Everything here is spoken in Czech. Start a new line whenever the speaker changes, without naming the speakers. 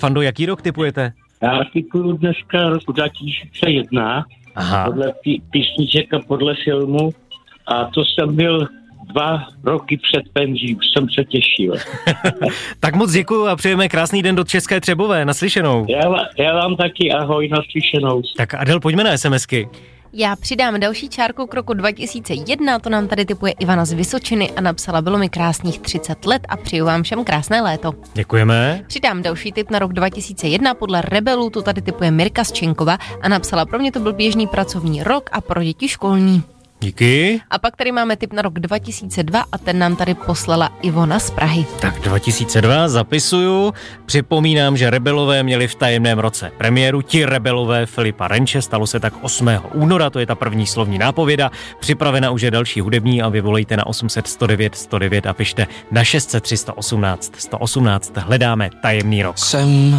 Fando, jaký rok tipujete?
Já tipuju dneska roku 2001, podle písniček a podle filmu, a to jsem byl 2 roky před penzí, už jsem se těšil.
Tak moc děkuju a přejeme krásný den do České Třebové, naslyšenou.
Já vám taky, ahoj, naslyšenou.
Tak Adel, pojďme na SMSky.
Já přidám další čárku k roku 2001, to nám tady tipuje Ivana z Vysočiny a napsala: bylo mi krásných 30 let a přeju vám všem krásné léto.
Děkujeme.
Přidám další tip na rok 2001, podle Rebelů to tady tipuje Mirka z Činkova a napsala: pro mě to byl běžný pracovní rok a pro děti školní.
Díky.
A pak tady máme tip na rok 2002 a ten nám tady poslala Ivona z Prahy.
Tak 2002 zapisuju. Připomínám, že Rebelové měli v tajemném roce premiéru. Ti Rebelové Filipa Renče, stalo se tak 8. února, to je ta první slovní nápověda. Připravena už je další hudební a vy volejte na 800 109 109 a pište na 600 318 118. Hledáme tajemný rok.
Jsem